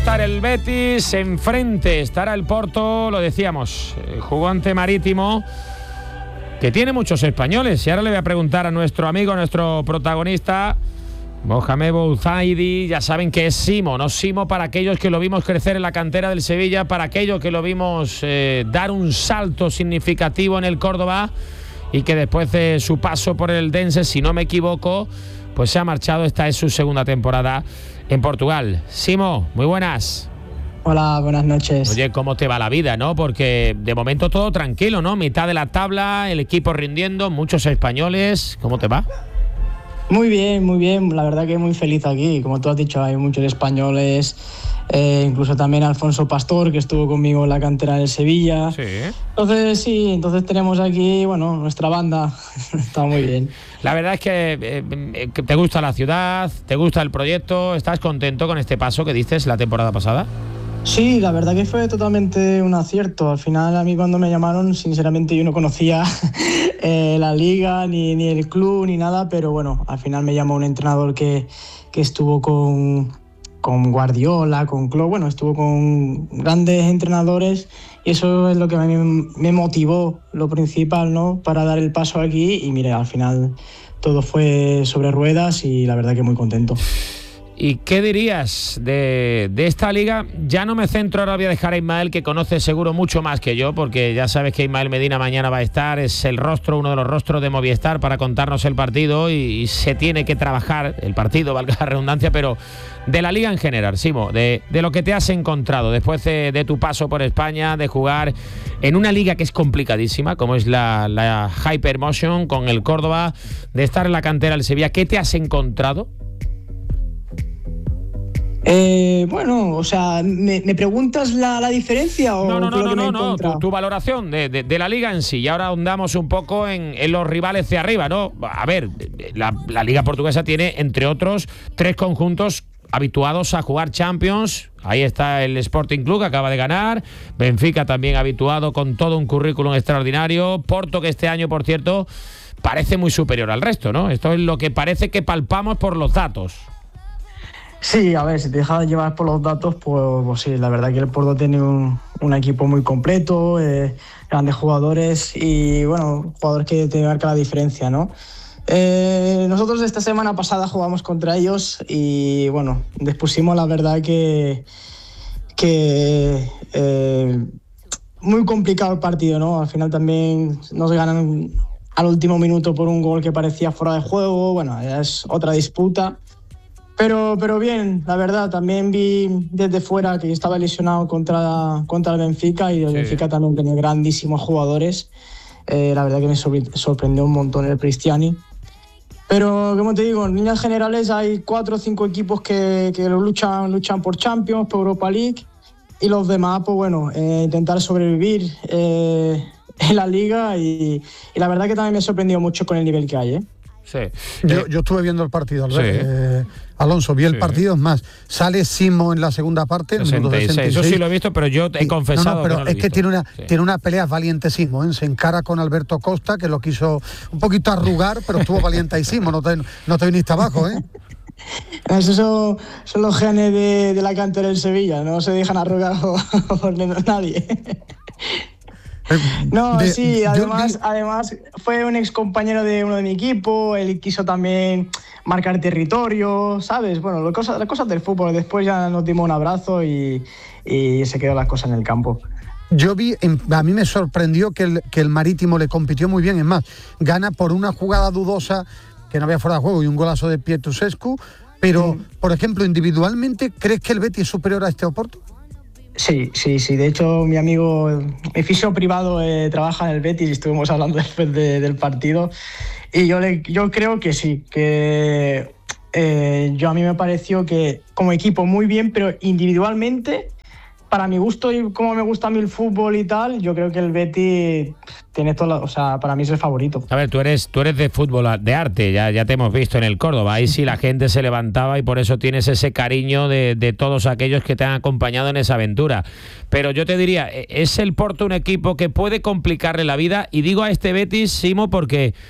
estar el Betis, enfrente estará el Porto, lo decíamos, jugó ante Marítimo, que tiene muchos españoles. Y ahora le voy a preguntar a nuestro amigo, a nuestro protagonista, Mohamed Bouzaidi. Ya saben que es Simo, no Simo para aquellos que lo vimos crecer en la cantera del Sevilla, para aquellos que lo vimos dar un salto significativo en el Córdoba y que después de su paso por el Dense, si no me equivoco, pues se ha marchado. Esta es su segunda temporada en Portugal. Simo, muy buenas. Hola, buenas noches. Oye, ¿cómo te va la vida, no? Porque de momento todo tranquilo, ¿no? Mitad de la tabla, el equipo rindiendo, muchos españoles. ¿Cómo te va? Muy bien, muy bien. La verdad que muy feliz aquí. Como tú has dicho, hay muchos españoles. Incluso también Alfonso Pastor, que estuvo conmigo en la cantera del Sevilla. Sí. Entonces tenemos aquí, bueno, nuestra banda. Está muy bien. La verdad es que te gusta la ciudad, te gusta el proyecto. ¿Estás contento con este paso que diste la temporada pasada? Sí, la verdad que fue totalmente un acierto. Al final, a mí cuando me llamaron, sinceramente yo no conocía la liga, ni el club, ni nada, pero bueno, al final me llamó un entrenador que estuvo con Guardiola, con Klopp, bueno, estuvo con grandes entrenadores, y eso es lo que a mí me motivó, lo principal, ¿no?, para dar el paso aquí. Y mire, al final todo fue sobre ruedas y la verdad que muy contento. ¿Y qué dirías de esta liga? Ya no me centro, ahora voy a dejar a Ismael, que conoce seguro mucho más que yo, porque ya sabes que Ismael Medina mañana va a estar, es el rostro, uno de los rostros de Movistar para contarnos el partido, y se tiene que trabajar el partido, valga la redundancia, pero de la liga en general, Simo, de lo que te has encontrado después de tu paso por España, de jugar en una liga que es complicadísima, como es la Hypermotion con el Córdoba, de estar en la cantera del Sevilla, ¿qué te has encontrado? Bueno, o sea, ¿me preguntas la diferencia o no, tu valoración de la liga en sí? Y ahora ahondamos un poco en los rivales de arriba, ¿no? A ver, la liga portuguesa tiene, entre otros, 3 conjuntos habituados a jugar Champions. Ahí está el Sporting Club, que acaba de ganar. Benfica también habituado, con todo un currículum extraordinario. Porto, que este año, por cierto, parece muy superior al resto, ¿no? Esto es lo que parece que palpamos por los datos. Sí, a ver, si te dejas llevar por los datos, pues sí, la verdad que el Porto tiene un equipo muy completo, grandes jugadores y, bueno, jugadores que te marcan la diferencia, ¿no? Nosotros esta semana pasada jugamos contra ellos y, bueno, dispusimos la verdad que muy complicado el partido, ¿no? Al final también nos ganan al último minuto por un gol que parecía fuera de juego. Bueno, es otra disputa. Pero bien, la verdad, también vi desde fuera que estaba lesionado contra el Benfica, y el Benfica también tenía grandísimos jugadores. La verdad que me sorprendió un montón el Cristiani. Pero, como te digo, en líneas generales hay 4 o 5 equipos que luchan por Champions, por Europa League, y los demás, pues bueno, intentar sobrevivir en la liga, y la verdad que también me sorprendió mucho con el nivel que hay, ¿eh? Sí. Yo estuve viendo el partido, Albert, Alonso, vi el partido, es más, sale Simo en la segunda parte, 66. Eso sí lo he visto, pero yo he confesado pero que no lo he visto. Tiene una pelea valiente Simo, ¿eh? Se encara con Alberto Costa, que lo quiso un poquito arrugar, pero estuvo valiente ahí Simo, no te viniste abajo, ¿eh? Esos son los genes de la cantera del Sevilla, no se dejan arrugar por nadie. No, sí, además fue un ex compañero de uno de mi equipo, él quiso también marcar territorio, ¿sabes? Bueno, las cosas del fútbol. Después ya nos dimos un abrazo y se quedó las cosas en el campo. Yo vi, a mí me sorprendió que el Marítimo le compitió muy bien, es más, gana por una jugada dudosa que no había fuera de juego y un golazo de Pietrusescu, pero, por ejemplo, individualmente, ¿crees que el Betis es superior a este Oporto? Sí. De hecho, mi fisio privado trabaja en el Betis y estuvimos hablando después del partido. Y yo creo que sí, que a mí me pareció que como equipo muy bien, pero individualmente, para mi gusto y como me gusta a mí el fútbol y tal, yo creo que el Betis tiene o sea, para mí es el favorito. A ver, tú eres de fútbol, de arte, ya te hemos visto en el Córdoba, ahí sí la gente se levantaba y por eso tienes ese cariño de todos aquellos que te han acompañado en esa aventura. Pero yo te diría, ¿es el Porto un equipo que puede complicarle la vida? Y digo a este Betis, Simo, porque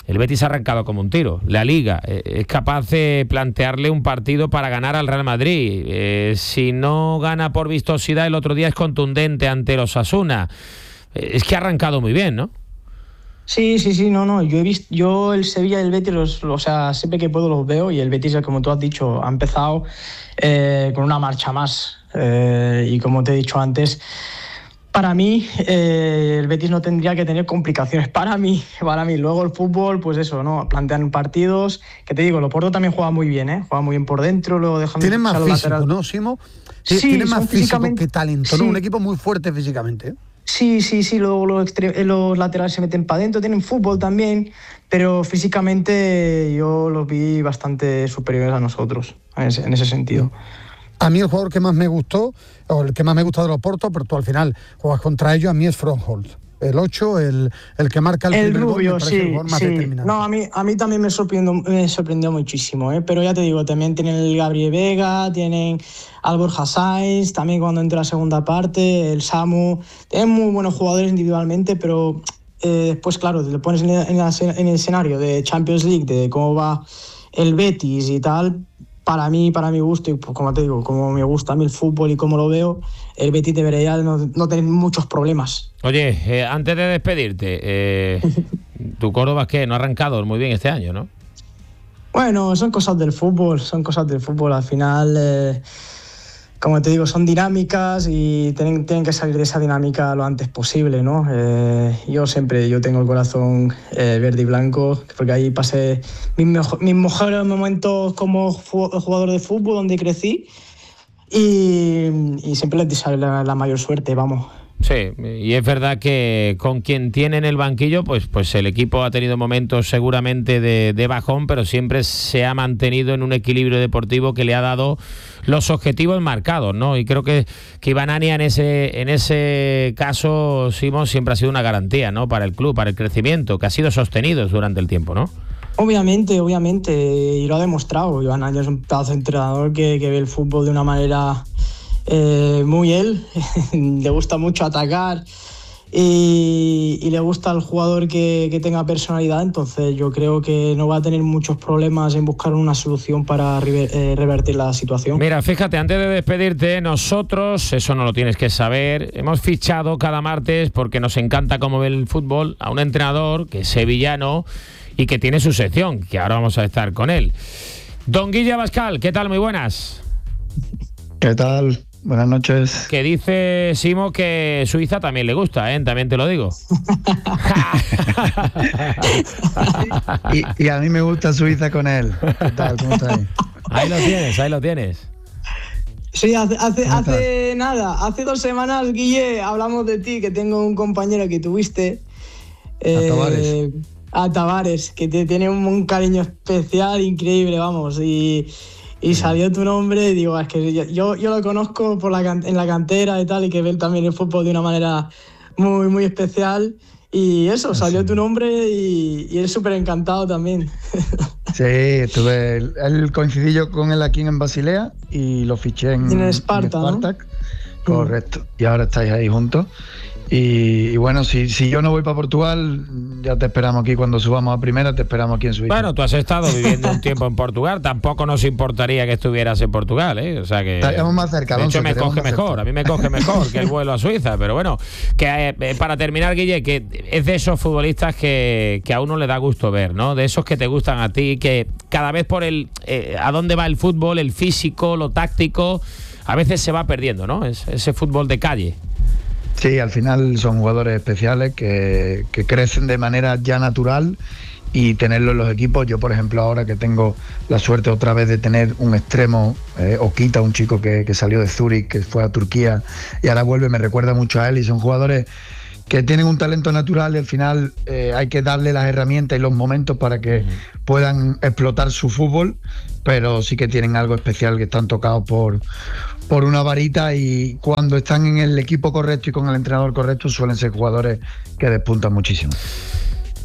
el Betis ha arrancado como un tiro. La Liga es capaz de plantearle un partido para ganar al Real Madrid. Si no gana por vistosidad, el otro día es contundente ante los Osasuna. Es que ha arrancado muy bien, ¿no? Sí, no. Yo el Sevilla y el Betis, o sea, siempre que puedo los veo, y el Betis, como tú has dicho, ha empezado con una marcha más. Y como te he dicho antes, para mí, el Betis no tendría que tener complicaciones. Para mí. Luego el fútbol, pues eso, ¿no? Plantean partidos, que te digo, el Oporto también juega muy bien, ¿eh? Juega muy bien por dentro, luego dejan... Tienen más físico, ¿no, Simo? Sí, tienen más físico que talento, sí. ¿no? Un equipo muy fuerte físicamente, ¿eh? Sí, luego los laterales se meten para adentro, tienen fútbol también, pero físicamente yo los vi bastante superiores a nosotros, en ese sentido. A mí el jugador que más me gustó, o el que más me gusta de Oporto, pero tú al final juegas contra ellos, a mí es Fronthold. El 8, el que marca el primer rubio, gol, me parece el jugador más determinante. No, a mí también me sorprendió muchísimo, ¿eh? Pero ya te digo, también tienen el Gabriel Vega, tienen al Borja Sainz, también cuando entra la segunda parte, el Samu. Tienen muy buenos jugadores individualmente, pero después, claro, te lo pones en el escenario de Champions League, de cómo va el Betis y tal. Para mi gusto, y como te digo, como me gusta a mí el fútbol y como lo veo, el Betis debería no tener muchos problemas. Oye, antes de despedirte, tu Córdoba es que no ha arrancado muy bien este año, ¿no? Bueno, son cosas del fútbol. Al final, como te digo, son dinámicas y tienen que salir de esa dinámica lo antes posible, ¿no? Yo tengo el corazón verde y blanco, porque ahí pasé mis mejores momentos como jugador de fútbol, donde crecí, y siempre les deseo la mayor suerte, vamos. Sí, y es verdad que con quien tiene en el banquillo, pues el equipo ha tenido momentos seguramente de bajón, pero siempre se ha mantenido en un equilibrio deportivo que le ha dado los objetivos marcados, ¿no? Y creo que Iván Ania en ese caso, Simón, siempre ha sido una garantía, ¿no? Para el club, para el crecimiento, que ha sido sostenido durante el tiempo, ¿no? Obviamente, y lo ha demostrado. Iván Ania es un pedazo de entrenador que ve el fútbol de una manera... muy él, le gusta mucho atacar y le gusta al jugador que tenga personalidad, entonces yo creo que no va a tener muchos problemas en buscar una solución para revertir la situación. Mira, fíjate, antes de despedirte, nosotros, eso no lo tienes que saber, hemos fichado cada martes, porque nos encanta cómo ve el fútbol, a un entrenador que es sevillano y que tiene su sección, que ahora vamos a estar con él. Don Guille Abascal, ¿qué tal? Muy buenas. ¿Qué tal? Buenas noches. Que dice Simo que Suiza también le gusta, ¿eh? También te lo digo. y a mí me gusta Suiza con él. ¿Qué tal? ¿Cómo estás? Ahí lo tienes. Sí, hace 2 semanas, Guille, hablamos de ti, que tengo un compañero que tuviste. A Tavares, que te tiene un cariño especial, increíble, vamos, y salió tu nombre, y digo, es que yo lo conozco en la cantera y tal, y que ve también el fútbol de una manera muy, muy especial, y eso, salió tu nombre y él súper encantado también. Sí, él coincidí yo con él aquí en Basilea y lo fiché en Spartak, ¿no? Correcto, y ahora estáis ahí juntos. Y bueno, si yo no voy para Portugal, ya te esperamos aquí cuando subamos a primera, te esperamos aquí en Suiza. Bueno, tú has estado viviendo un tiempo en Portugal, tampoco nos importaría que estuvieras en Portugal, ¿eh? O sea que estaríamos más cerca, Alonso, de hecho me coge mejor, a mí me coge mejor que el vuelo a Suiza, pero bueno, que para terminar, Guille, que es de esos futbolistas que a uno le da gusto ver, ¿no? De esos que te gustan a ti, que cada vez por a dónde va el fútbol, el físico, lo táctico, a veces se va perdiendo, ¿no? Ese fútbol de calle. Sí, al final son jugadores especiales que crecen de manera ya natural, y tenerlo en los equipos. Yo, por ejemplo, ahora que tengo la suerte otra vez de tener un extremo, Okita, un chico que salió de Zúrich, que fue a Turquía y ahora vuelve, me recuerda mucho a él, y son jugadores que tienen un talento natural, y al final hay que darle las herramientas y los momentos para que puedan explotar su fútbol, pero sí que tienen algo especial, que están tocados por una varita, y cuando están en el equipo correcto y con el entrenador correcto suelen ser jugadores que despuntan muchísimo.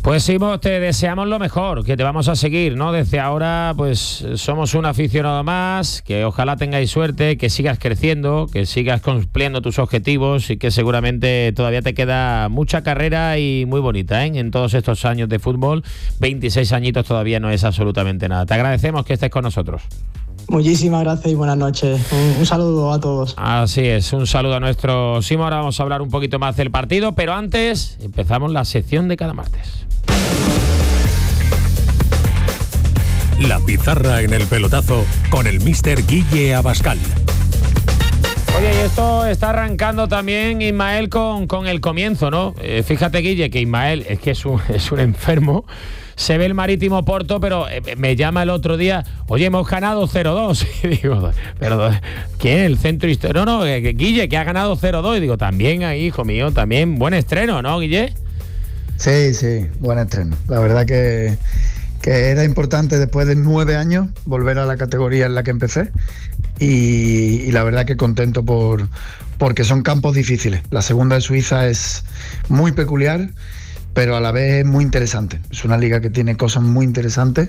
Pues Simo, te deseamos lo mejor, que te vamos a seguir, ¿no? Desde ahora, pues somos un aficionado más, que ojalá tengáis suerte, que sigas creciendo, que sigas cumpliendo tus objetivos y que seguramente todavía te queda mucha carrera y muy bonita, ¿eh? En todos estos años de fútbol, 26 añitos todavía no es absolutamente nada. Te agradecemos que estés con nosotros. Muchísimas gracias y buenas noches. Un saludo a todos. Así es, un saludo a nuestro Simo. Ahora vamos a hablar un poquito más del partido, pero antes empezamos la sección de cada martes. La pizarra en el pelotazo con el míster Guille Abascal. Oye, y esto está arrancando también, Ismael, con el comienzo, ¿no? Fíjate, Guille, que Ismael es que es un enfermo. Se ve el Marítimo Porto, pero me llama el otro día, oye, hemos ganado 0-2. Y digo, pero ¿quién? El centro histórico. No, Guille, que ha ganado 0-2. Y digo, también ahí, hijo mío, también buen estreno, ¿no, Guille? Sí, buen estreno. La verdad que era importante después de 9 años volver a la categoría en la que empecé y la verdad que contento porque son campos difíciles. La segunda de Suiza es muy peculiar, pero a la vez muy interesante. Es una liga que tiene cosas muy interesantes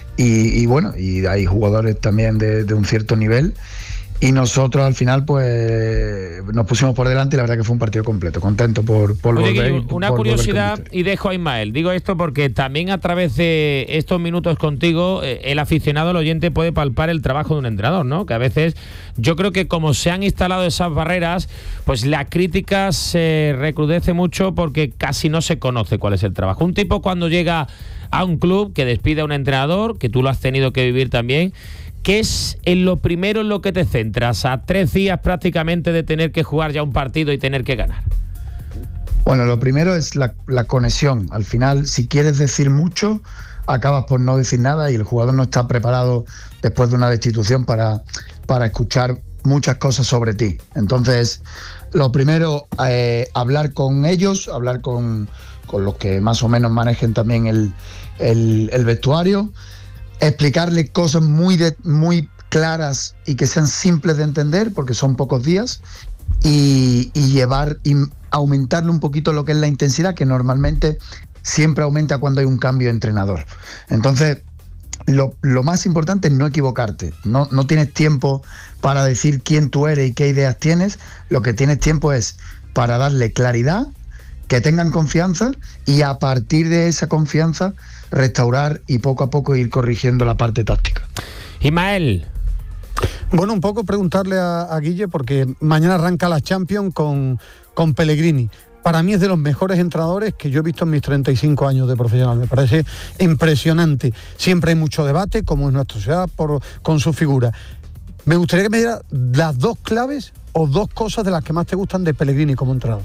y bueno, y hay jugadores también de un cierto nivel. Y nosotros al final pues nos pusimos por delante y la verdad que fue un partido completo. Contento por volver. Oye, una curiosidad y dejo a Ismael. Digo esto porque también a través de estos minutos contigo el aficionado, el oyente puede palpar el trabajo de un entrenador, ¿no? Que a veces yo creo que como se han instalado esas barreras, pues la crítica se recrudece mucho porque casi no se conoce cuál es el trabajo. Un tipo cuando llega a un club que despide a un entrenador, que tú lo has tenido que vivir también, ¿qué es en lo primero en lo que te centras a 3 días prácticamente de tener que jugar ya un partido y tener que ganar? Bueno, lo primero es la conexión. Al final, si quieres decir mucho, acabas por no decir nada y el jugador no está preparado después de una destitución para escuchar muchas cosas sobre ti. Entonces, lo primero, hablar con ellos, hablar con los que más o menos manejen también el vestuario, explicarle cosas muy claras y que sean simples de entender, porque son pocos días, y aumentarle un poquito lo que es la intensidad, que normalmente siempre aumenta cuando hay un cambio de entrenador. Entonces, lo más importante es no equivocarte. No tienes tiempo para decir quién tú eres y qué ideas tienes. Lo que tienes tiempo es para darle claridad, que tengan confianza y a partir de esa confianza restaurar y poco a poco ir corrigiendo la parte táctica. Ismael. Bueno, un poco preguntarle a Guille, porque mañana arranca la Champions con Pellegrini. Para mí es de los mejores entrenadores que yo he visto en mis 35 años de profesional. Me parece impresionante. Siempre hay mucho debate, como en nuestra sociedad, con su figura. Me gustaría que me diera las 2 claves o 2 cosas de las que más te gustan de Pellegrini como entrenador.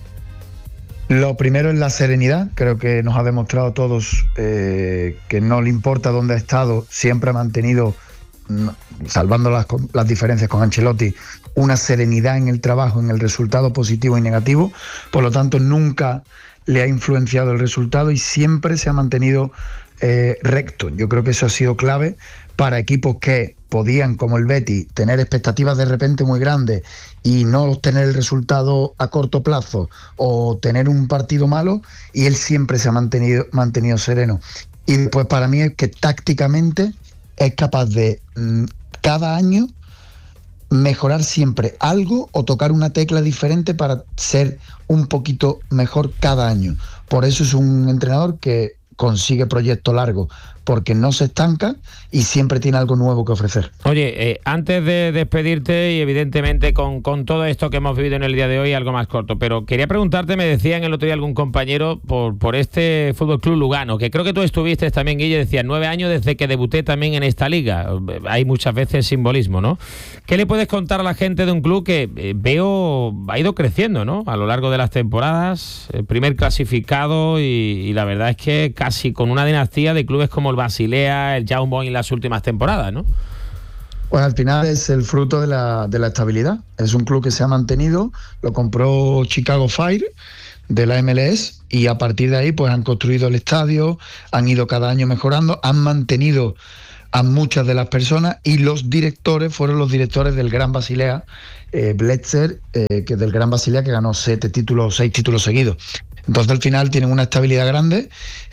Lo primero es la serenidad. Creo que nos ha demostrado a todos que no le importa dónde ha estado, siempre ha mantenido, salvando las diferencias con Ancelotti, una serenidad en el trabajo, en el resultado positivo y negativo. Por lo tanto, nunca le ha influenciado el resultado y siempre se ha mantenido recto. Yo creo que eso ha sido clave para equipos que podían, como el Betis, tener expectativas de repente muy grandes y no obtener el resultado a corto plazo o tener un partido malo, y él siempre se ha mantenido sereno. Y después, para mí, es que tácticamente es capaz de cada año mejorar siempre algo o tocar una tecla diferente para ser un poquito mejor cada año. Por eso es un entrenador que consigue proyectos largos, porque no se estanca y siempre tiene algo nuevo que ofrecer. Oye, antes de despedirte y evidentemente con todo esto que hemos vivido en el día de hoy, algo más corto, pero quería preguntarte, me decían el otro día algún compañero por este Fútbol Club Lugano, que creo que tú estuviste también, Guille, decía 9 años desde que debuté también en esta liga. Hay muchas veces simbolismo, ¿no? ¿Qué le puedes contar a la gente de un club que veo ha ido creciendo, ¿no? A lo largo de las temporadas, el primer clasificado y la verdad es que casi con una dinastía de clubes como el Basilea, el Young Boys en las últimas temporadas, ¿no? Pues al final es el fruto de la estabilidad. Es un club que se ha mantenido, lo compró Chicago Fire de la MLS y a partir de ahí pues han construido el estadio, han ido cada año mejorando, han mantenido a muchas de las personas y los directores fueron los directores del Gran Basilea, Bletzer, que del Gran Basilea, que ganó 6 títulos seguidos. Entonces al final tienen una estabilidad grande.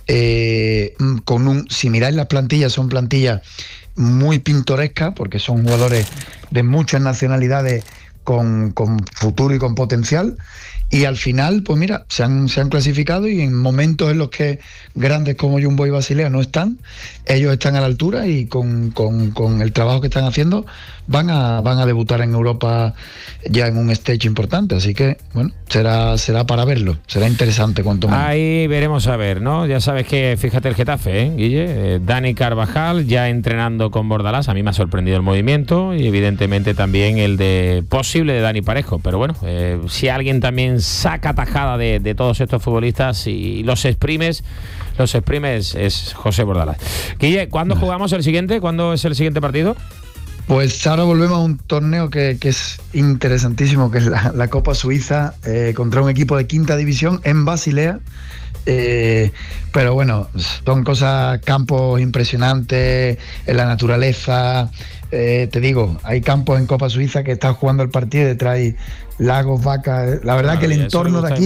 Si miráis las plantillas, son plantillas muy pintorescas, porque son jugadores de muchas nacionalidades con futuro y con potencial. Y al final, pues mira, se han clasificado, y en momentos en los que grandes como Jumbo y Basilea no están, ellos están a la altura, y con el trabajo que están haciendo van a debutar en Europa ya en un stage importante. Así que, bueno, será para verlo, será interesante cuanto menos. Ahí veremos a ver, ¿no? Ya sabes que, fíjate el Getafe, Guille, Dani Carvajal ya entrenando con Bordalás, a mí me ha sorprendido el movimiento, y evidentemente también el posible de Dani Parejo, pero bueno, si alguien también saca tajada de todos estos futbolistas y los exprimes es José Bordalás. Guille, ¿cuándo jugamos el siguiente? ¿Cuándo es el siguiente partido? Pues ahora volvemos a un torneo que es interesantísimo, que es la Copa Suiza, contra un equipo de quinta división en Basilea. Pero bueno, son campos impresionantes, en la naturaleza. Te digo, hay campos en Copa Suiza que estás jugando el partido y detrás hay lagos, vacas. La verdad que el entorno de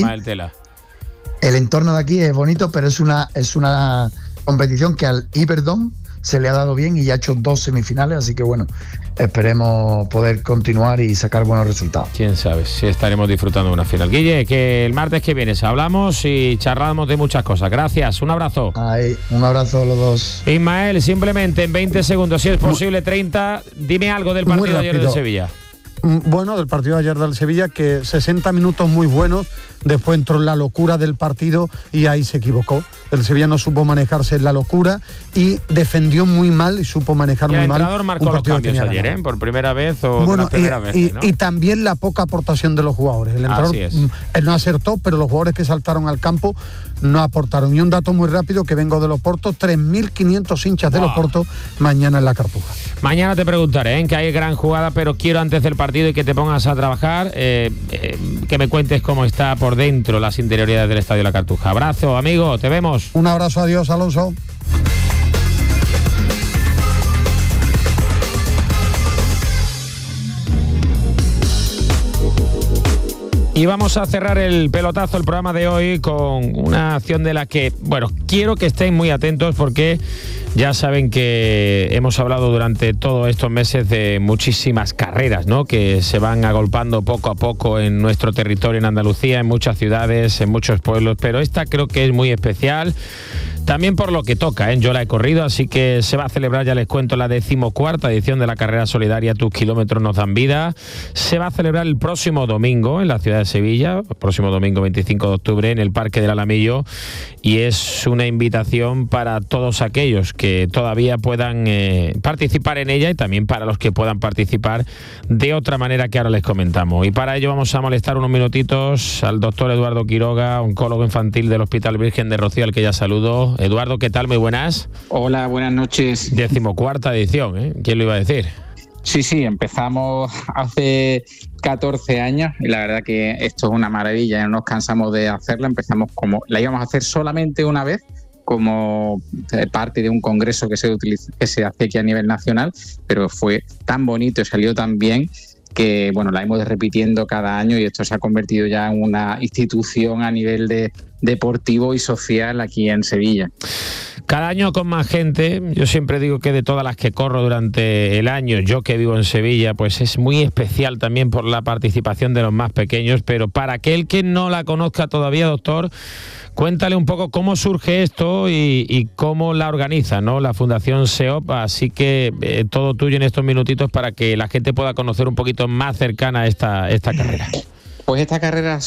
aquí es bonito, pero es una competición que al Iberdon se le ha dado bien y ya ha hecho 2 semifinales, así que bueno, esperemos poder continuar y sacar buenos resultados. Quién sabe si estaremos disfrutando de una final. Guille, que el martes que viene hablamos y charlamos de muchas cosas. Gracias, un abrazo. Un abrazo a los dos. Ismael, simplemente en 20 segundos, si es posible 30, dime algo del partido de ayer de Sevilla. Bueno, del partido de ayer del Sevilla, que 60 minutos muy buenos, después entró en la locura del partido y ahí se equivocó. El Sevilla no supo manejarse en la locura y defendió muy mal y supo manejar muy mal. El entrenador marcó los cambios ayer, por primera vez o bueno, de primera vez, ¿no? Y también la poca aportación de los jugadores. El entrenador él no acertó, pero los jugadores que saltaron al campo no aportaron. Y un dato muy rápido que vengo de Loporto, 3.500 hinchas de Loporto mañana en la Cartuja. Mañana te preguntaré, que hay gran jugada, pero quiero antes del partido y que te pongas a trabajar, que me cuentes cómo está por dentro las interioridades del Estadio La Cartuja. Abrazo, amigo, te vemos. Un abrazo, adiós, Alonso. Y vamos a cerrar el pelotazo, el programa de hoy, con una acción de la que, bueno, quiero que estén muy atentos, porque ya saben que hemos hablado durante todos estos meses de muchísimas carreras, ¿no?, que se van agolpando poco a poco en nuestro territorio, en Andalucía, en muchas ciudades, en muchos pueblos, pero esta creo que es muy especial. También por lo que toca, yo la he corrido, así que se va a celebrar, ya les cuento, la 14ª edición de la carrera solidaria Tus Kilómetros Nos Dan Vida. Se va a celebrar el próximo domingo en la ciudad de Sevilla, el próximo domingo 25 de octubre en el Parque del Alamillo, y es una invitación para todos aquellos que todavía puedan participar en ella, y también para los que puedan participar de otra manera que ahora les comentamos. Y para ello vamos a molestar unos minutitos al doctor Eduardo Quiroga, oncólogo infantil del Hospital Virgen de Rocío, al que ya saludo. Eduardo, ¿qué tal? Muy buenas. Hola, buenas noches. 14ª edición, ¿Quién lo iba a decir? Sí, empezamos hace 14 años y la verdad que esto es una maravilla, no nos cansamos de hacerla. Empezamos la íbamos a hacer solamente una vez, como parte de un congreso que se hace aquí a nivel nacional, pero fue tan bonito y salió tan bien que la hemos repitiendo cada año, y esto se ha convertido ya en una institución a nivel deportivo y social aquí en Sevilla. Cada año con más gente. Yo siempre digo que de todas las que corro durante el año, yo que vivo en Sevilla, pues es muy especial también por la participación de los más pequeños. Pero para aquel que no la conozca todavía, doctor, cuéntale un poco cómo surge esto y cómo la organiza, ¿no?, la Fundación SEOP. Así que todo tuyo en estos minutitos para que la gente pueda conocer un poquito más cercana esta carrera. Pues esta carrera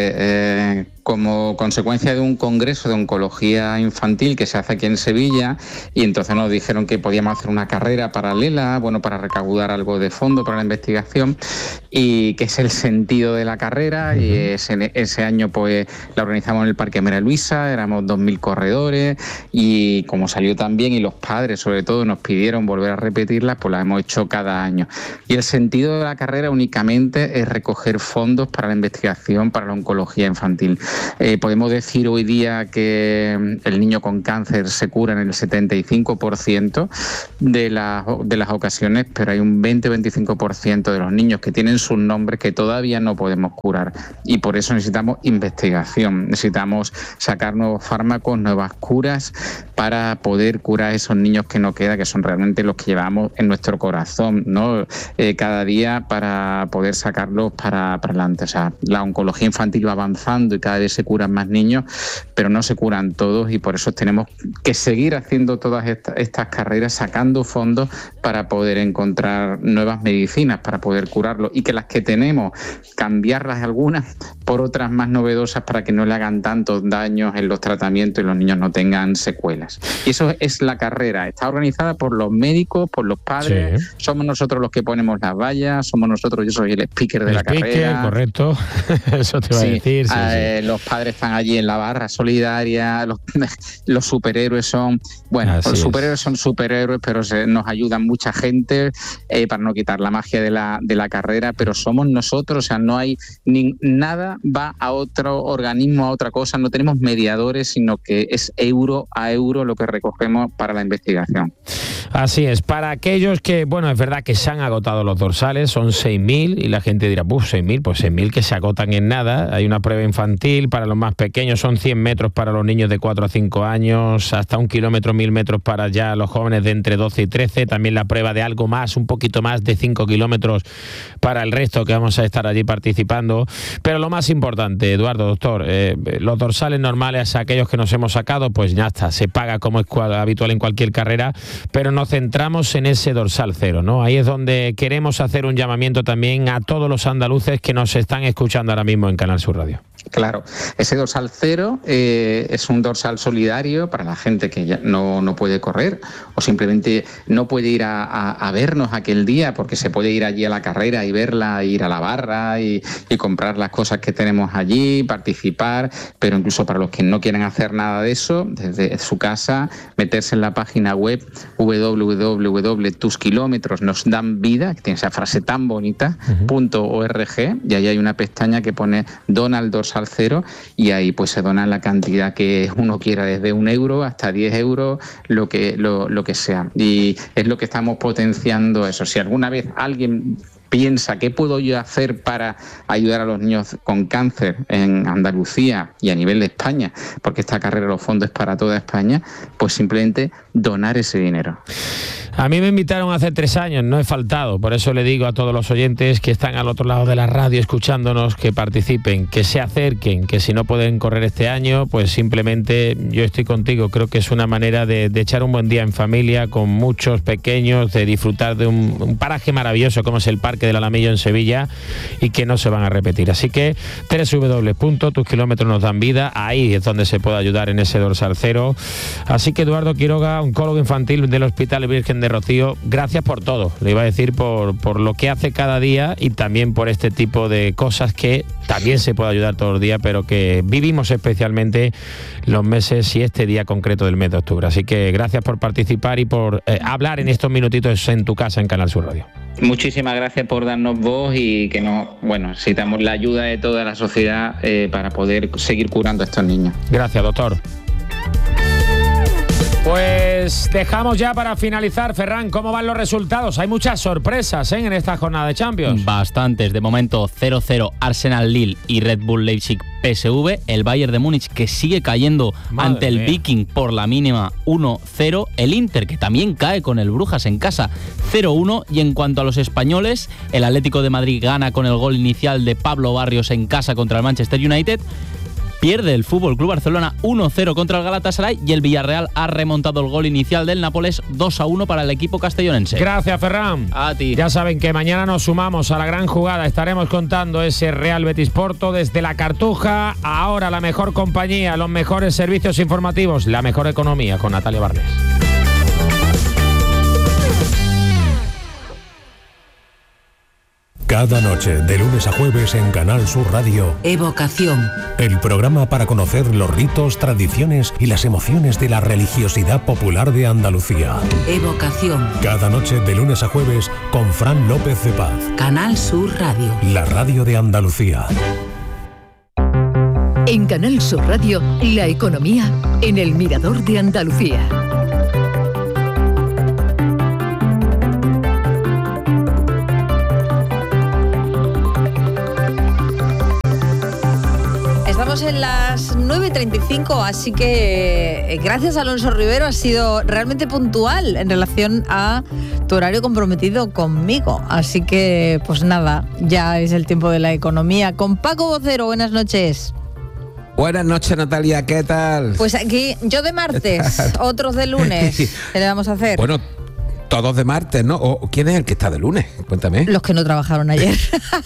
surge como consecuencia de un congreso de oncología infantil que se hace aquí en Sevilla, y entonces nos dijeron que podíamos hacer una carrera paralela, para recaudar algo de fondo para la investigación, y que es el sentido de la carrera. Y ese año pues la organizamos en el Parque María Luisa, éramos 2.000 corredores, y como salió tan bien y los padres sobre todo nos pidieron volver a repetirla, pues la hemos hecho cada año. Y el sentido de la carrera únicamente es recoger fondos para la investigación para la oncología infantil. Podemos decir hoy día que el niño con cáncer se cura en el 75% de las ocasiones, pero hay un 20-25% de los niños que tienen sus nombres que todavía no podemos curar, y por eso necesitamos investigación, necesitamos sacar nuevos fármacos, nuevas curas para poder curar a esos niños que no queda, que son realmente los que llevamos en nuestro corazón, ¿no? Cada día, para poder sacarlos para adelante. O sea, la oncología infantil va avanzando y cada vez se curan más niños, pero no se curan todos, y por eso tenemos que seguir haciendo todas estas carreras, sacando fondos para poder encontrar nuevas medicinas, para poder curarlo, y que las que tenemos, cambiarlas algunas por otras más novedosas para que no le hagan tantos daños en los tratamientos y los niños no tengan secuelas. Y eso es la carrera. Está organizada por los médicos, por los padres. Sí. Somos nosotros los que ponemos las vallas, somos nosotros, yo soy el speaker de la carrera. Correcto. Eso te iba a decir. Sí. Los padres están allí en la barra solidaria, los superhéroes son... Bueno, los superhéroes son superhéroes, pero nos ayudan mucha gente para no quitar la magia de la carrera, pero somos nosotros, o sea, no hay nada va a otro organismo, a otra cosa, no tenemos mediadores, sino que es euro a euro lo que recogemos para la investigación. Así es, para aquellos que, bueno, es verdad que se han agotado los dorsales, son 6.000, y la gente dirá, 6.000, pues 6.000 que se agotan en nada. Hay una prueba infantil para los más pequeños, son 100 metros para los niños de 4 a 5 años, hasta 1 kilómetro, 1.000 metros para ya los jóvenes de entre 12 y 13, también la prueba de algo más, un poquito más de 5 kilómetros para el resto que vamos a estar allí participando. Pero lo más importante, Eduardo, doctor, los dorsales normales, aquellos que nos hemos sacado, pues ya está, se paga como es habitual en cualquier carrera, pero nos centramos en ese dorsal cero, ¿no? Ahí es donde queremos hacer un llamamiento también a todos los andaluces que nos están escuchando ahora mismo en Canal Sur Radio. Claro, ese dorsal cero es un dorsal solidario para la gente que ya no puede correr o simplemente no puede ir a vernos aquel día, porque se puede ir allí a la carrera y verla, ir a la barra y comprar las cosas que tenemos allí, participar, pero incluso para los que no quieren hacer nada de eso, desde su casa, meterse en la página web www.tuskilometrosnosdanvida, que tiene esa frase tan bonita, .org, y ahí hay una pestaña que pone Dona al dorsal cero, y ahí pues se dona la cantidad que uno quiera, desde 1 euro hasta 10 euros, lo que sea, y es lo que estamos potenciando eso. Si alguna vez alguien piensa qué puedo yo hacer para ayudar a los niños con cáncer en Andalucía y a nivel de España, porque esta carrera, los fondos es para toda España, pues simplemente donar ese dinero. A mí me invitaron hace 3 años, no he faltado, por eso le digo a todos los oyentes que están al otro lado de la radio escuchándonos, que participen, que se acerquen, que si no pueden correr este año, pues simplemente yo estoy contigo. Creo que es una manera de echar un buen día en familia con muchos pequeños, de disfrutar de un paraje maravilloso como es el Parque del Alamillo en Sevilla, y que no se van a repetir. Así que www.tuskilometrosnosdanvida, ahí es donde se puede ayudar en ese dorsal cero. Así que Eduardo Quiroga, oncólogo infantil del Hospital Virgen de Rocío, gracias por todo, le iba a decir, por lo que hace cada día, y también por este tipo de cosas que también se puede ayudar todos los días, pero que vivimos especialmente los meses y este día concreto del mes de octubre. Así que gracias por participar y por hablar en estos minutitos en tu casa en Canal Sur Radio. Muchísimas gracias por darnos voz, y que necesitamos la ayuda de toda la sociedad para poder seguir curando a estos niños. Gracias, doctor. Pues dejamos ya para finalizar, Ferran, ¿cómo van los resultados? Hay muchas sorpresas en esta jornada de Champions. Bastantes. De momento 0-0 Arsenal-Lille y Red Bull Leipzig-PSV. El Bayern de Múnich, que sigue cayendo ante el Viking por la mínima, 1-0. El Inter, que también cae con el Brujas en casa, 0-1. Y en cuanto a los españoles, el Atlético de Madrid gana con el gol inicial de Pablo Barrios en casa contra el Manchester United. Pierde el FC Barcelona 1-0 contra el Galatasaray, y el Villarreal ha remontado el gol inicial del Nápoles 2-1 para el equipo castellonense. Gracias, Ferran. A ti. Ya saben que mañana nos sumamos a la gran jugada. Estaremos contando ese Real Betis Porto desde la Cartuja. Ahora la mejor compañía, los mejores servicios informativos, la mejor economía con Natalia Barnes. Cada noche, de lunes a jueves en Canal Sur Radio, Evocación. El programa para conocer los ritos, tradiciones y las emociones de la religiosidad popular de Andalucía. Evocación. Cada noche, de lunes a jueves, con Fran López de Paz. Canal Sur Radio. La radio de Andalucía. En Canal Sur Radio, la economía en el Mirador de Andalucía. Estamos en las 9:35, así que gracias Alonso Rivero, has sido realmente puntual en relación a tu horario comprometido conmigo. Así que, pues nada, ya es el tiempo de la economía. Con Paco Vocero, buenas noches. Buenas noches, Natalia, ¿qué tal? Pues aquí, yo de martes, otros de lunes. ¿Qué le vamos a hacer? Bueno, todos de martes, ¿no? ¿O quién es el que está de lunes? Cuéntame. Los que no trabajaron ayer.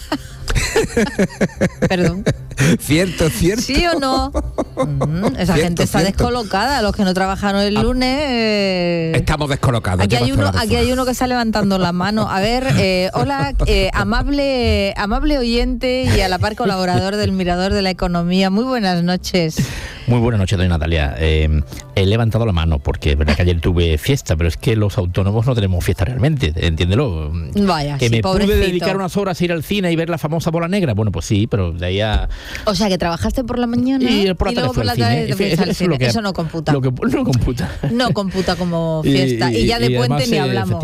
Perdón. Cierto. ¿Sí o no? Esa gente está descolocada. Los que no trabajaron el lunes... Estamos descolocados. Aquí hay uno que está levantando la mano. A ver, hola, amable oyente y a la par colaborador del Mirador de la Economía. Muy buenas noches. Muy buenas noches, doña Natalia. He levantado la mano porque es verdad que ayer tuve fiesta, pero es que los autónomos no tenemos fiesta realmente, entiéndelo. Vaya, que sí, me pobrecito. pude dedicar unas horas a ir al cine y ver la famosa bola negra. Bueno, pues sí, pero de ahí a... O sea, que trabajaste por la mañana y luego por la tarde te fuiste al cine. Eso no computa. No computa. No computa como fiesta. Y ya de puente ni hablamos.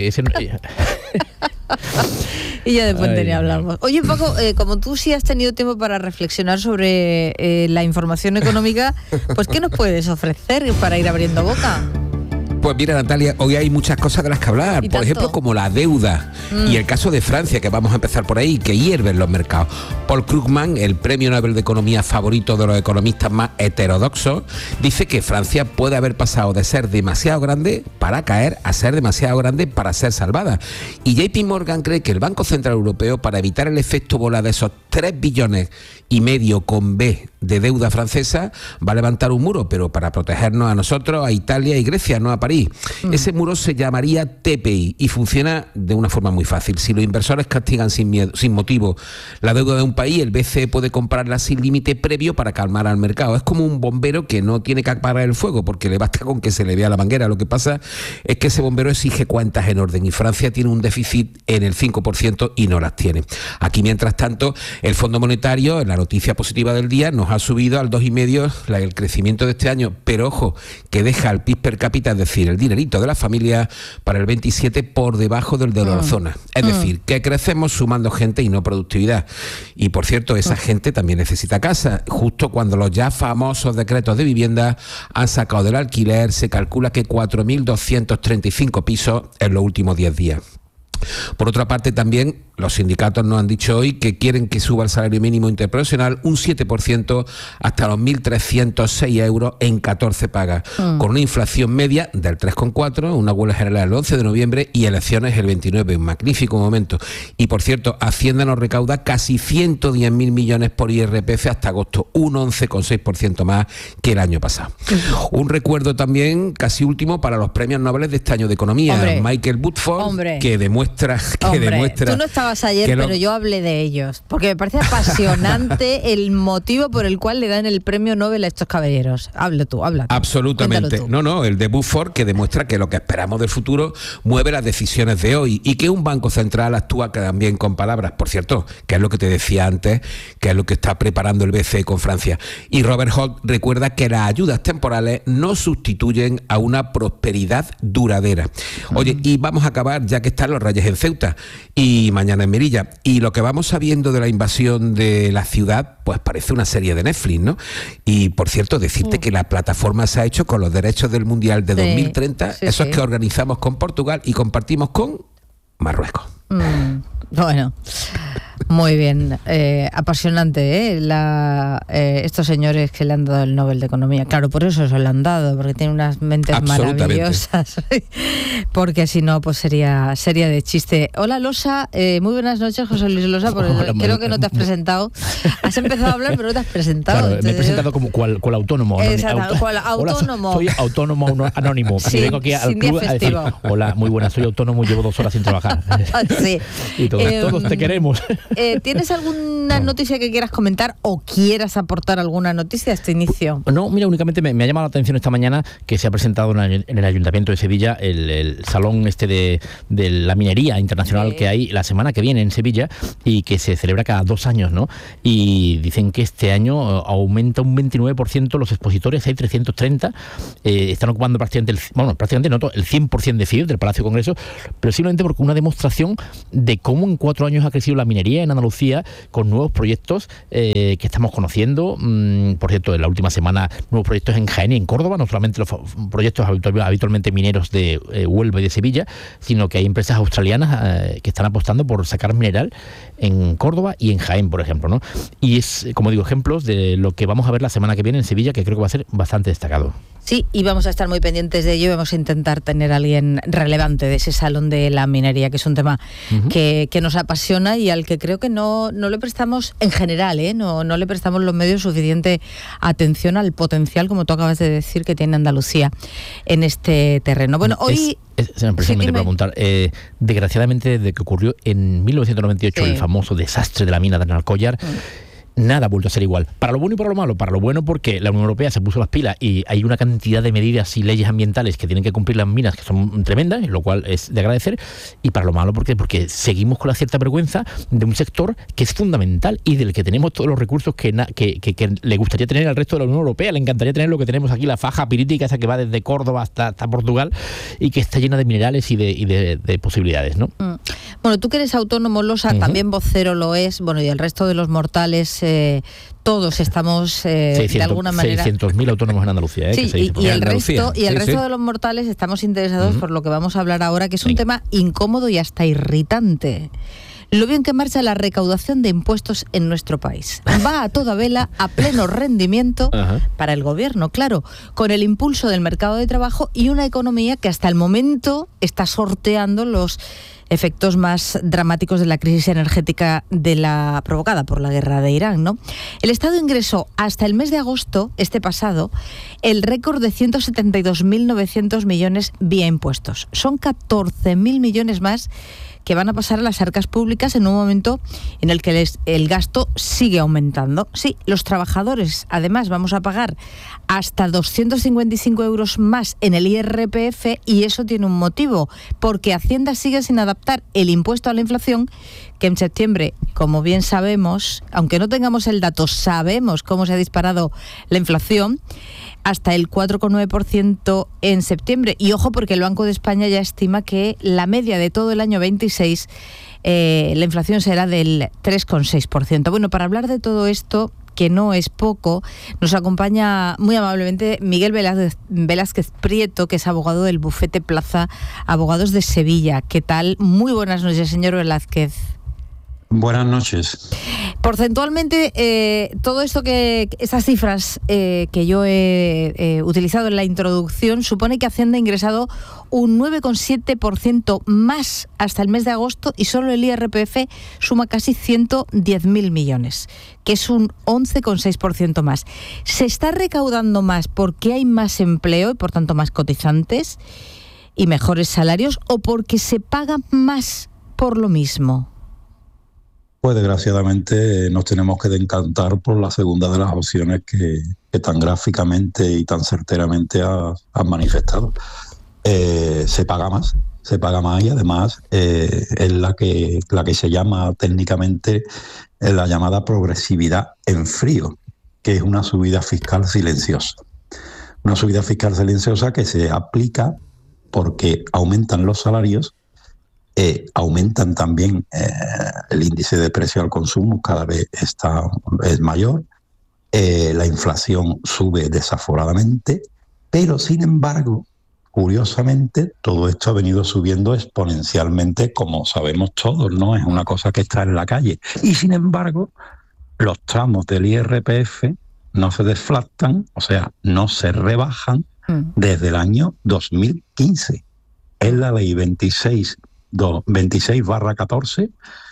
Y ya de puente ni hablamos. Oye, Paco, como tú sí has tenido tiempo para reflexionar sobre la información económica, pues ¿qué nos puedes ofrecer para ir abriendo boca? Pues mira, Natalia, hoy hay muchas cosas de las que hablar. Por ejemplo, como la deuda y el caso de Francia, que vamos a empezar por ahí, que hierve en los mercados. Paul Krugman, el premio Nobel de Economía favorito de los economistas más heterodoxos, dice que Francia puede haber pasado de ser demasiado grande para caer a ser demasiado grande para ser salvada. Y JP Morgan cree que el Banco Central Europeo, para evitar el efecto bola de esos 3,5 billones con B de deuda francesa, va a levantar un muro, pero para protegernos a nosotros, a Italia y Grecia, no a París. Ese muro se llamaría TPI y funciona de una forma muy fácil. Si los inversores castigan sin motivo la deuda de un país, el BCE puede comprarla sin límite previo para calmar al mercado. Es como un bombero que no tiene que apagar el fuego porque le basta con que se le vea la manguera. Lo que pasa es que ese bombero exige cuentas en orden y Francia tiene un déficit en el 5% y no las tiene. Aquí, mientras tanto, el Fondo Monetario, en la noticia positiva del día, nos ha subido al 2,5% el crecimiento de este año, pero ojo, que deja al PIB per cápita, es decir, el dinerito de la familia para el 27 por debajo del de la eurozona. Es decir, que crecemos sumando gente y no productividad. Y por cierto, esa gente también necesita casa. Justo cuando los ya famosos decretos de vivienda han sacado del alquiler, se calcula que 4.235 pisos en los últimos 10 días. Por otra parte, también los sindicatos nos han dicho hoy que quieren que suba el salario mínimo interprofesional un 7% hasta los 1.306 euros en 14 pagas, con una inflación media del 3,4%, una huelga general el 11 de noviembre y elecciones el 29, un magnífico momento. Y por cierto, Hacienda nos recauda casi 110.000 millones por IRPF hasta agosto, un 11,6% más que el año pasado. Un recuerdo también, casi último, para los premios Nobel de este año de Economía. Michael Woodford, que demuestra... Tú no estabas ayer, pero yo hablé de ellos, porque me parece apasionante el motivo por el cual le dan el premio Nobel a estos caballeros. Habla tú. Absolutamente. Tú. No, el de Woodford, que demuestra que lo que esperamos del futuro mueve las decisiones de hoy y que un banco central actúa también con palabras. Por cierto, que es lo que te decía antes, que es lo que está preparando el BCE con Francia. Y Robert Holt recuerda que las ayudas temporales no sustituyen a una prosperidad duradera. Oye, y vamos a acabar, ya que están los Reyes en Ceuta y mañana en Melilla, y lo que vamos sabiendo de la invasión de la ciudad, pues parece una serie de Netflix, ¿no? Y por cierto, decirte que la plataforma se ha hecho con los derechos del Mundial de 2030, esos que organizamos con Portugal y compartimos con Marruecos. Bueno, muy bien, apasionante, estos señores que le han dado el Nobel de Economía. Claro, por eso se lo han dado, porque tienen unas mentes maravillosas. Porque si no, pues sería de chiste. Hola, Losa, muy buenas noches, José Luis Losa. Creo que no te has presentado. Has empezado a hablar, pero no te has presentado. Claro, me he presentado como cual autónomo. Exacto, cual autónomo. Hola, soy autónomo anónimo. Sí, y vengo aquí al club a decir, hola, muy buenas, soy autónomo, llevo 2 horas sin trabajar. Sí. Y todos te queremos. ¿tienes alguna noticia que quieras comentar o quieras aportar alguna noticia a este inicio? No, mira, únicamente me ha llamado la atención esta mañana que se ha presentado en el Ayuntamiento de Sevilla el salón de la minería internacional que hay la semana que viene en Sevilla y que se celebra cada 2 años, ¿no? Y dicen que este año aumenta un 29% los expositores, hay 330, están ocupando prácticamente el 100% de FIR del Palacio de Congresos, pero simplemente porque una demostración de cómo en 4 años ha crecido la minería en Andalucía con nuevos proyectos que estamos conociendo. Por cierto, en la última semana, nuevos proyectos en Jaén y en Córdoba, no solamente los proyectos habitualmente mineros de Huelva y de Sevilla, sino que hay empresas australianas que están apostando por sacar mineral en Córdoba y en Jaén, por ejemplo, ¿no? Y es, como digo, ejemplos de lo que vamos a ver la semana que viene en Sevilla, que creo que va a ser bastante destacado. Sí, y vamos a estar muy pendientes de ello. Vamos a intentar tener a alguien relevante de ese salón de la minería, que es un tema que nos apasiona y al que creo que no le prestamos, en general, no le prestamos los medios suficiente atención al potencial, como tú acabas de decir, que tiene Andalucía en este terreno. Bueno, hoy... Simplemente preguntar, desgraciadamente, desde que ocurrió en 1998 el famoso desastre de la mina de Analcollar, nada ha vuelto a ser igual. Para lo bueno y para lo malo. Para lo bueno porque la Unión Europea se puso las pilas y hay una cantidad de medidas y leyes ambientales que tienen que cumplir las minas que son tremendas, lo cual es de agradecer. Y para lo malo porque seguimos con la cierta vergüenza de un sector que es fundamental y del que tenemos todos los recursos que le gustaría tener al resto de la Unión Europea. Le encantaría tener lo que tenemos aquí, la faja pirítica esa que va desde Córdoba hasta Portugal y que está llena de minerales y de posibilidades, ¿no? Bueno, tú que eres autónomo, Losa, también vocero lo es, bueno, y el resto de los mortales, todos estamos de alguna manera... 600.000 autónomos en Andalucía. Sí, y el resto de los mortales estamos interesados por lo que vamos a hablar ahora, que es un tema incómodo y hasta irritante. Lo bien que marcha la recaudación de impuestos en nuestro país. Va a toda vela, a pleno rendimiento para el gobierno, claro, con el impulso del mercado de trabajo y una economía que hasta el momento está sorteando los efectos más dramáticos de la crisis energética provocada por la guerra de Irán, ¿no? El Estado ingresó hasta el mes de agosto, este pasado, el récord de 172.900 millones vía impuestos. Son 14.000 millones más que van a pasar a las arcas públicas en un momento en el que el gasto sigue aumentando. Sí, los trabajadores, además, vamos a pagar hasta 255 euros más en el IRPF y eso tiene un motivo, porque Hacienda sigue sin adaptar el impuesto a la inflación, que en septiembre, como bien sabemos, aunque no tengamos el dato, sabemos cómo se ha disparado la inflación, hasta el 4,9% en septiembre. Y ojo, porque el Banco de España ya estima que la media de todo el año 26, la inflación será del 3,6%. Bueno, para hablar de todo esto, que no es poco, nos acompaña muy amablemente Miguel Velázquez Prieto, que es abogado del bufete Plaza Abogados de Sevilla. ¿Qué tal? Muy buenas noches, señor Velázquez. Buenas noches. Porcentualmente, todo esto esas cifras que yo he utilizado en la introducción, supone que Hacienda ha ingresado un 9,7% más hasta el mes de agosto y solo el IRPF suma casi 110.000 millones, que es un 11,6% más. ¿Se está recaudando más porque hay más empleo y por tanto más cotizantes y mejores salarios o porque se paga más por lo mismo? Pues desgraciadamente nos tenemos que decantar por la segunda de las opciones que tan gráficamente y tan certeramente has manifestado. Se paga más y además es la que se llama técnicamente la llamada progresividad en frío, que es una subida fiscal silenciosa. Una subida fiscal silenciosa que se aplica porque aumentan los salarios, aumentan también el índice de precio al consumo, cada vez es mayor, la inflación sube desaforadamente, pero sin embargo, curiosamente, todo esto ha venido subiendo exponencialmente, como sabemos todos, ¿no? Es una cosa que está en la calle. Y sin embargo, los tramos del IRPF no se deflactan, o sea, no se rebajan desde el año 2015. Es la ley 26/14,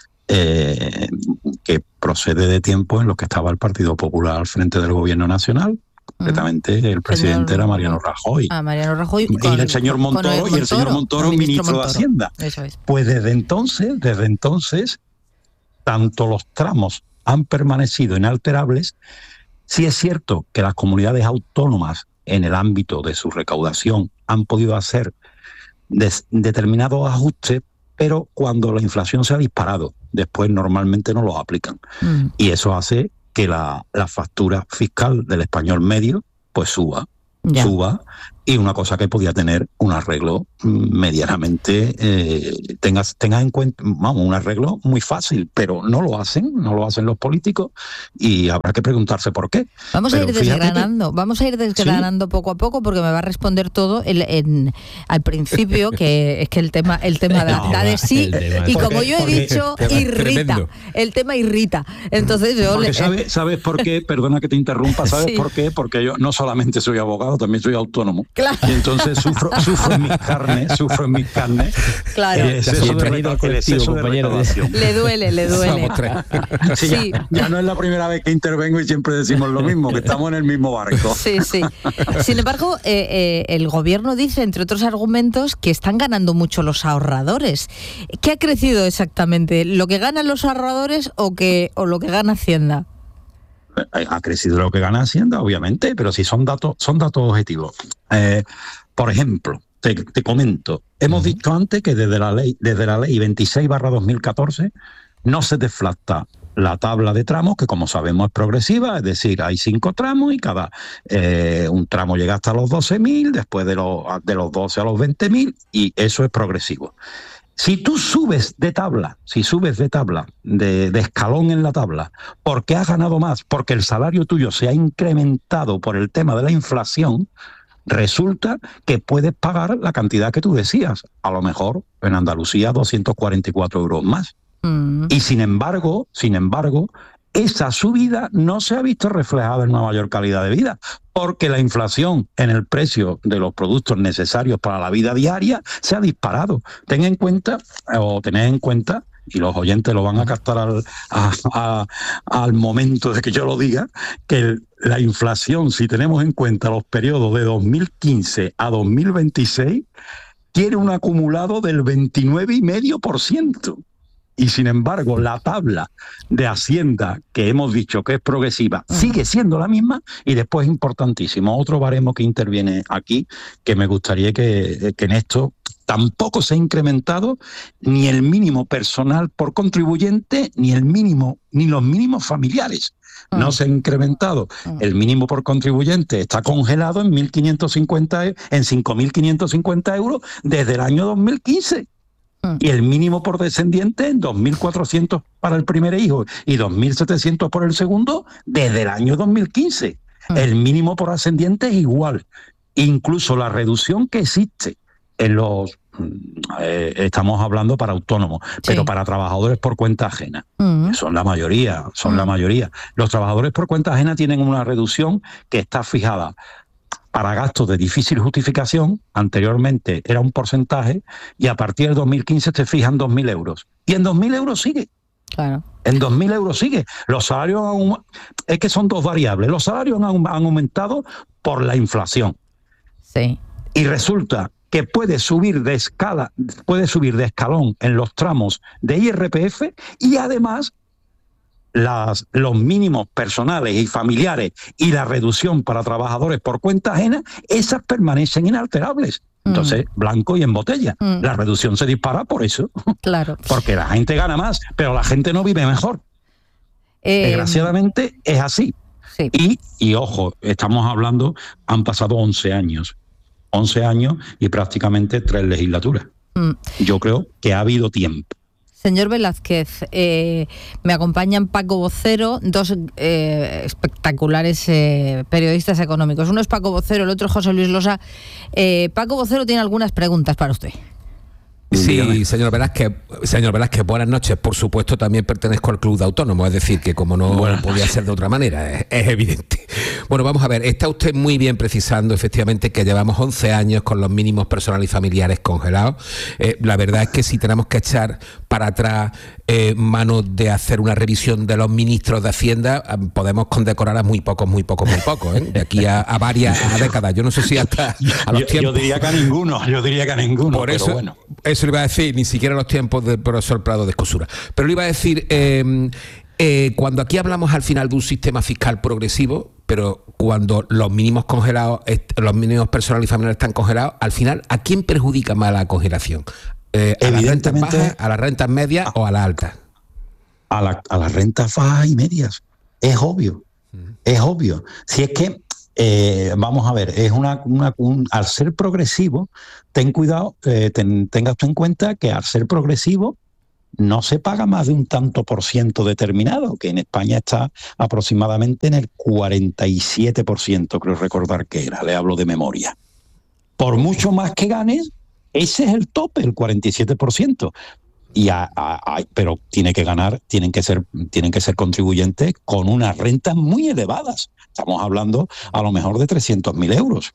que procede de tiempos en los que estaba el Partido Popular al frente del Gobierno Nacional. Concretamente, el presidente era Mariano Rajoy. Mariano Rajoy y el señor Montoro, ministro de Hacienda. Eso es. Pues desde entonces tanto los tramos han permanecido inalterables. Sí es cierto que las comunidades autónomas en el ámbito de su recaudación han podido hacer determinados ajustes, pero cuando la inflación se ha disparado, después normalmente no los aplican. Y eso hace que la factura fiscal del español medio pues suba, y una cosa que podía tener un arreglo medianamente, tengas en cuenta, vamos, un arreglo muy fácil, pero no lo hacen los políticos, y habrá que preguntarse por qué. Vamos a ir desgranando poco a poco, porque me va a responder todo al principio, que es que el tema da de sí, y como yo he dicho, irrita. El tema irrita. Entonces yo ¿Sabes por qué? Perdona que te interrumpa, ¿sabes por qué? Porque yo no solamente soy abogado, también soy autónomo. Claro. Y entonces sufro en mis carnes. Claro. El exceso de recaudación. Le duele. Sí. Ya no es la primera vez que intervengo y siempre decimos lo mismo, que estamos en el mismo barco. Sí. Sin embargo, el gobierno dice, entre otros argumentos, que están ganando mucho los ahorradores. ¿Qué ha crecido exactamente? ¿Lo que ganan los ahorradores o lo que gana Hacienda? Ha crecido lo que gana Hacienda, obviamente, pero sí son datos objetivos. Por ejemplo, te comento, hemos dicho antes que desde la ley 26/2014 no se deflacta la tabla de tramos, que como sabemos es progresiva, es decir, hay 5 tramos y cada un tramo llega hasta los 12.000, después de los 12 a los 20.000, y eso es progresivo. Si tú subes de escalón en la tabla, porque has ganado más, porque el salario tuyo se ha incrementado por el tema de la inflación, resulta que puedes pagar la cantidad que tú decías. A lo mejor en Andalucía 244 euros más. Y sin embargo, esa subida no se ha visto reflejada en una mayor calidad de vida, porque la inflación en el precio de los productos necesarios para la vida diaria se ha disparado. Tened en cuenta, y los oyentes lo van a captar al momento de que yo lo diga, que la inflación, si tenemos en cuenta los periodos de 2015 a 2026, tiene un acumulado del 29,5%. Y sin embargo, la tabla de Hacienda, que hemos dicho que es progresiva, sigue siendo la misma. Y después, importantísimo, otro baremo que interviene aquí, que me gustaría que en esto tampoco se ha incrementado ni el mínimo personal por contribuyente, ni los mínimos familiares. No se ha incrementado. El mínimo por contribuyente está congelado en 5.550 euros desde el año 2015. Y el mínimo por descendiente en 2.400 para el primer hijo y 2.700 por el segundo desde el año 2015. El mínimo por ascendiente es igual. Incluso la reducción que existe en los... estamos hablando para autónomos, pero para trabajadores por cuenta ajena. Son la mayoría. Los trabajadores por cuenta ajena tienen una reducción que está fijada para gastos de difícil justificación. Anteriormente era un porcentaje, y a partir del 2015 te fijan 2.000 euros. Y en 2.000 euros sigue. Claro. En 2.000 euros sigue. Los salarios es que son dos variables. Los salarios han aumentado por la inflación. Sí. Y resulta que puede subir de escalón en los tramos de IRPF, y además los mínimos personales y familiares y la reducción para trabajadores por cuenta ajena, esas permanecen inalterables. Entonces, blanco y en botella. La reducción se dispara por eso. Claro. Porque la gente gana más, pero la gente no vive mejor. Desgraciadamente es así. Sí. Y ojo, estamos hablando, han pasado 11 años. 11 años y prácticamente 3 legislaturas. Yo creo que ha habido tiempo. Señor Velázquez, me acompañan Paco Vocero, dos espectaculares periodistas económicos. Uno es Paco Vocero, el otro es José Luis Losa. Paco Vocero tiene algunas preguntas para usted. Sí, señor Velázquez, buenas noches. Por supuesto, también pertenezco al Club de Autónomos, es decir, que como no podía ser de otra manera, es evidente. Bueno, vamos a ver, está usted muy bien precisando efectivamente que llevamos 11 años con los mínimos personales y familiares congelados. La verdad es que si tenemos que echar para atrás mano de hacer una revisión de los ministros de Hacienda, podemos condecorar a muy pocos, de aquí a varias décadas. Yo no sé si hasta a los tiempos. Yo diría que a ninguno. Por eso, pero bueno. Eso eso le iba a decir, ni siquiera los tiempos del profesor Prado de Escosura. Pero le iba a decir, cuando aquí hablamos al final de un sistema fiscal progresivo, pero cuando los mínimos congelados, los mínimos personales y familiares están congelados, al final, ¿a quién perjudica más la congelación? ¿A las rentas bajas, a las rentas medias o a las altas? A las rentas bajas y medias. Es obvio. Es obvio. Si es que, vamos a ver, es al ser progresivo, ten cuidado, tengas tú en cuenta que al ser progresivo no se paga más de un tanto por ciento determinado, que en España está aproximadamente en el 47%, creo recordar que era, le hablo de memoria. Por mucho más que ganes, ese es el tope, el 47%. Pero tienen que ser contribuyentes con unas rentas muy elevadas. Estamos hablando a lo mejor de 300.000 euros.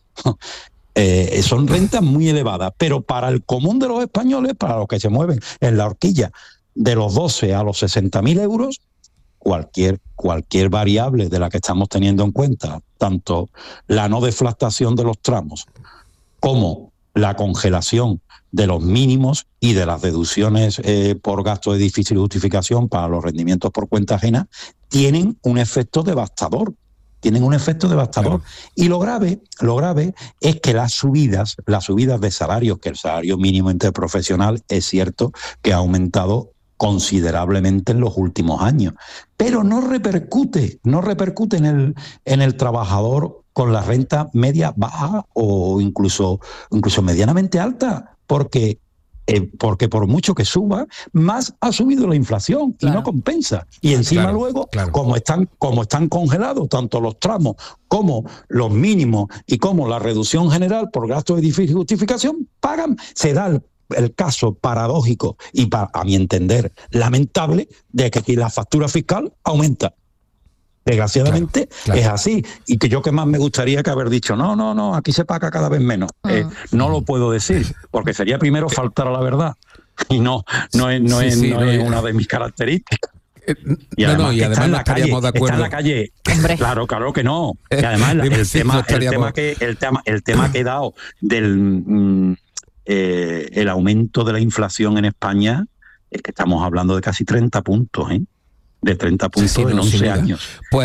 Son rentas muy elevadas, pero para el común de los españoles, para los que se mueven en la horquilla de los 12 a los 60.000 euros, cualquier variable de la que estamos teniendo en cuenta, tanto la no deflactación de los tramos como la congelación de los mínimos y de las deducciones por gasto de difícil justificación para los rendimientos por cuenta ajena, tienen un efecto devastador. Claro. Y lo grave es que las subidas de salarios, que el salario mínimo interprofesional es cierto que ha aumentado considerablemente en los últimos años, pero no repercute en el trabajador con la renta media baja o incluso medianamente alta, porque por mucho que suba, más ha subido la inflación, claro, y no compensa. Y encima luego, como están congelados tanto los tramos como los mínimos y como la reducción general por gasto de difícil justificación, pagan. Se da el caso paradójico y, a mi entender, lamentable, de que la factura fiscal aumenta. Desgraciadamente es así. Y que yo que más me gustaría que haber dicho, no, aquí se paga cada vez menos. No lo puedo decir, porque sería primero faltar a la verdad. Y no es una de mis características. Y además no estaríamos de acuerdo. Está en la calle. Claro que no. Y además el tema que he dado del el aumento de la inflación en España, es que estamos hablando de casi 30 puntos, de 30 puntos en 11 años.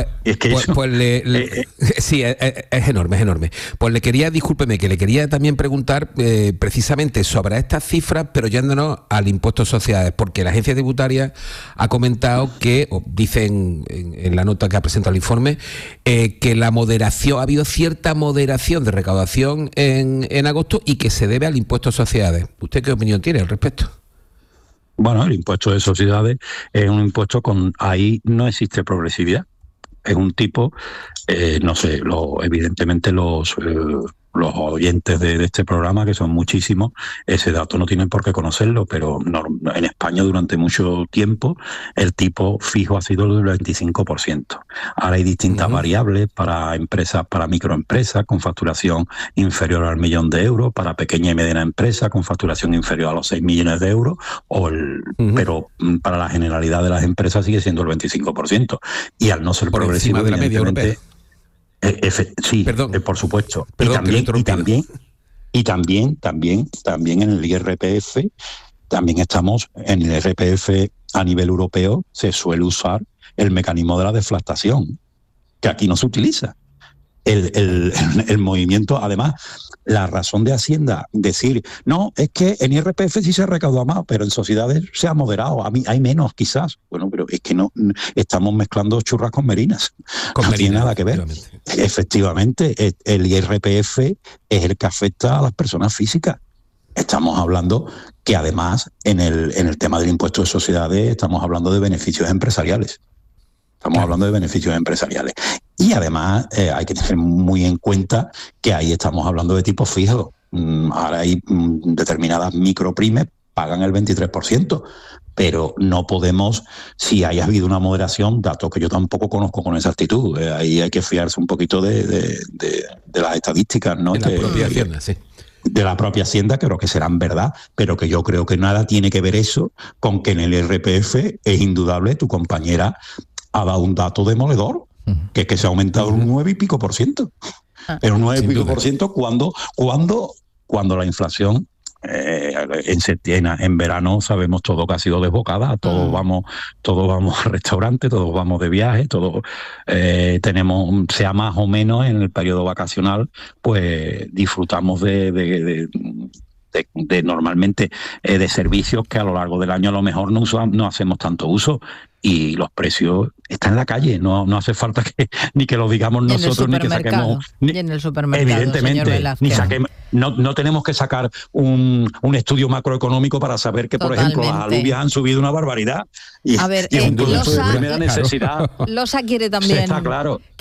Sí, es enorme. Pues le quería también preguntar precisamente sobre estas cifras, pero yéndonos al impuesto de sociedades, porque la agencia tributaria ha comentado que, o dicen en la nota que ha presentado el informe, que ha habido cierta moderación de recaudación en agosto y que se debe al impuesto de sociedades. ¿Usted qué opinión tiene al respecto? Bueno, el impuesto de sociedades es un impuesto ahí no existe progresividad. Es un tipo, evidentemente los oyentes de este programa, que son muchísimos, ese dato no tienen por qué conocerlo, pero en España durante mucho tiempo el tipo fijo ha sido el del 25%. Ahora hay distintas variables para empresas, para microempresas con facturación inferior al 1.000.000 de euros, para pequeña y mediana empresa con facturación inferior a los 6 millones de euros, pero para la generalidad de las empresas sigue siendo el 25%. Y al no ser por progresivo, de la media europea. Sí, por supuesto. Y también en el IRPF, también estamos en el IRPF a nivel europeo, se suele usar el mecanismo de la deflactación, que aquí no se utiliza. El movimiento, además, la razón de Hacienda decir, no, es que en IRPF sí se recauda más, pero en sociedades se ha moderado, hay menos quizás. Bueno, pero es que no estamos mezclando churras con merinas. No tiene nada que ver. Efectivamente, el IRPF es el que afecta a las personas físicas. Estamos hablando que además en el tema del impuesto de sociedades estamos hablando de beneficios empresariales. Y además hay que tener muy en cuenta que ahí estamos hablando de tipos fijos. Ahora hay determinadas micropymes pagan el 23%, pero no podemos, si haya habido una moderación, datos que yo tampoco conozco con exactitud, ahí hay que fiarse un poquito de las estadísticas, ¿no? De la propia Hacienda, creo que serán verdad, pero que yo creo que nada tiene que ver eso con que en el IRPF es indudable, tu compañera ha dado un dato demoledor, que es que se ha aumentado un 9 y pico por ciento. Pero un 9 y pico por ciento cuando la inflación en verano sabemos todo que ha sido desbocada, todos vamos al restaurante, todos vamos de viaje, todos tenemos, sea más o menos en el periodo vacacional, pues disfrutamos de normalmente de servicios que a lo largo del año a lo mejor no hacemos tanto uso, y los precios están en la calle, no hace falta ni que lo digamos nosotros, ni que saquemos en el supermercado, evidentemente, no tenemos que sacar un estudio macroeconómico para saber que, por ejemplo, las alubias han subido una barbaridad, y a ver, un producto de primera necesidad. Losa quiere también está claro